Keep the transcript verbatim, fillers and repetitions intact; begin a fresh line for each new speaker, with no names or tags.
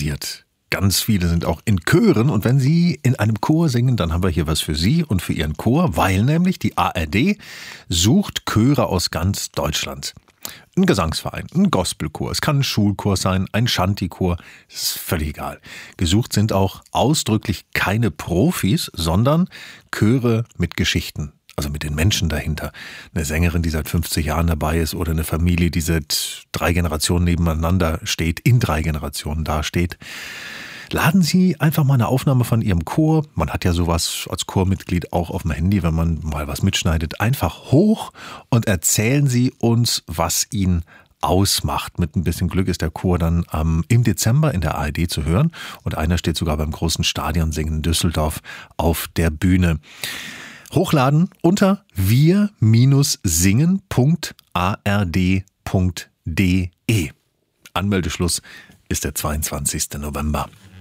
organisiert. Ganz viele sind auch in Chören und wenn Sie in einem Chor singen, dann haben wir hier was für Sie und für Ihren Chor, weil nämlich die A R D sucht Chöre aus ganz Deutschland. Ein Gesangsverein, ein Gospelchor, es kann ein Schulchor sein, ein Shantychor, ist völlig egal. Gesucht sind auch ausdrücklich keine Profis, sondern Chöre mit Geschichten. Also mit den Menschen dahinter. Eine Sängerin, die seit fünfzig Jahren dabei ist oder eine Familie, die seit drei Generationen nebeneinander steht, in drei Generationen dasteht. Laden Sie einfach mal eine Aufnahme von Ihrem Chor, man hat ja sowas als Chormitglied auch auf dem Handy, wenn man mal was mitschneidet, einfach hoch und erzählen Sie uns, was ihn ausmacht. Mit ein bisschen Glück ist der Chor dann ähm, im Dezember in der A R D zu hören und einer steht sogar beim großen Stadionsingen in Düsseldorf auf der Bühne. Hochladen unter wir singen punkt a r d punkt d e. Anmeldeschluss ist der zweiundzwanzigsten November.